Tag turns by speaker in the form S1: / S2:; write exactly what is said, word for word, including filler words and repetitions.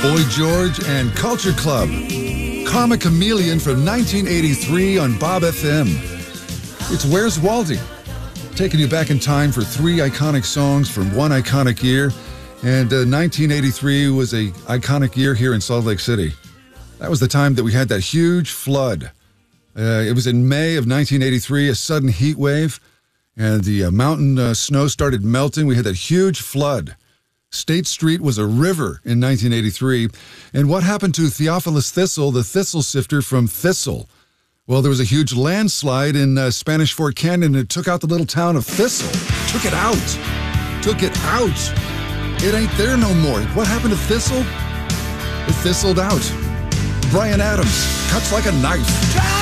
S1: Boy George and Culture Club. Karma Chameleon from nineteen eighty-three on Bob F M. It's Where's Waldy? Taking you back in time for three iconic songs from one iconic year. And uh, nineteen eighty-three was a iconic year here in Salt Lake City. That was the time that we had that huge flood. Uh, it was in May of nineteen eighty-three, a sudden heat wave, and the uh, mountain uh, snow started melting. We had that huge flood. State Street was a river in nineteen eighty-three. And what happened to Theophilus Thistle, the thistle sifter from Thistle? Well, there was a huge landslide in uh, Spanish Fort Canyon, and it took out the little town of Thistle. Took it out. Took it out. It ain't there no more. What happened to Thistle? It thistled out. Bryan Adams, Cuts Like a Knife.